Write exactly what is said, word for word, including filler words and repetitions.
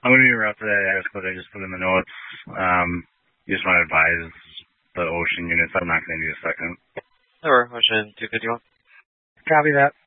I'm going to be around today. I just put, I just put in the notes. Um, you just want to advise the ocean units. I'm not going to need a second. Or Ocean two fifty-one. Copy that.